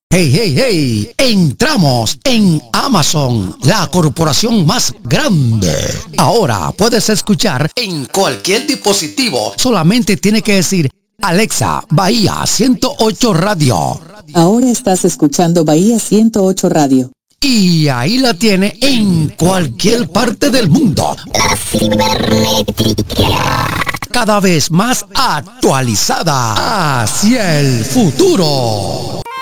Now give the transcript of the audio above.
Hey, hey, hey, entramos en Amazon, la corporación más grande. Ahora puedes escuchar en cualquier dispositivo. Solamente tiene que decir, Alexa, Bahía 108 Radio. Ahora estás escuchando Bahía 108 Radio. Y ahí la tiene en cualquier parte del mundo. La cibernética. Cada vez más actualizada hacia el futuro.